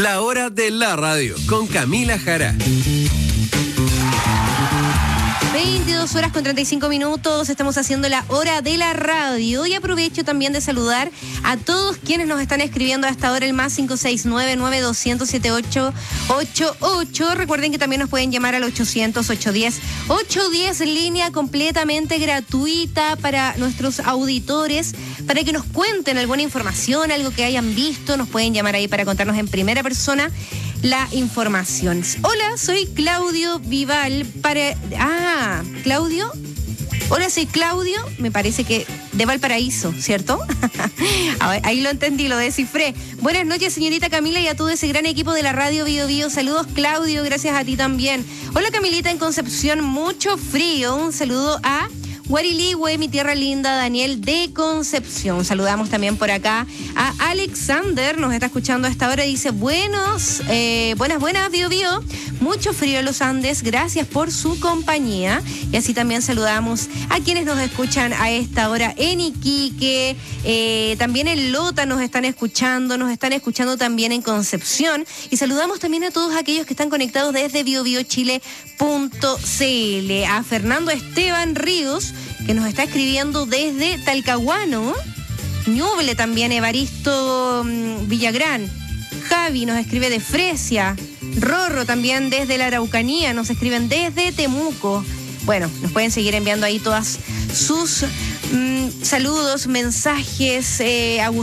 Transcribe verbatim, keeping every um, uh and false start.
La hora de la radio con Camila Jara. veintidós horas con treinta y cinco minutos, estamos haciendo la hora de la radio y aprovecho también de saludar a todos quienes nos están escribiendo hasta ahora el más cinco seis nueve, nueve dos cero cero, siete ocho ocho ocho. Recuerden que también nos pueden llamar al ochocientos, ochocientos diez, ochocientos diez, línea completamente gratuita para nuestros auditores, para que nos cuenten alguna información, algo que hayan visto. Nos pueden llamar ahí para contarnos en primera persona la información. Hola, soy Claudio Vival para... Ah, Claudio. Hola, soy Claudio, me parece que de Valparaíso, ¿cierto? Ahí lo entendí, lo descifré. Buenas noches, señorita Camila, y a todo ese gran equipo de la radio Bio Bio. Saludos, Claudio, gracias a ti también. Hola, Camilita, en Concepción, mucho frío. Un saludo a Guariligüe, mi tierra linda, Daniel de Concepción. Saludamos también por acá a Alexander, nos está escuchando a esta hora, dice, buenos, eh, buenas, buenas, Bio Bio. Mucho frío en los Andes, gracias por su compañía. Y así también saludamos a quienes nos escuchan a esta hora en Iquique, eh, también en Lota nos están escuchando, nos están escuchando también en Concepción. Y saludamos también a todos aquellos que están conectados desde bio bio chile punto c l. A Fernando Esteban Ríos, que nos está escribiendo desde Talcahuano. Ñuble también, Evaristo um, Villagrán. Javi nos escribe de Fresia. Rorro también desde la Araucanía, nos escriben desde Temuco. Bueno, nos pueden seguir enviando ahí todas sus mmm, saludos, mensajes, eh,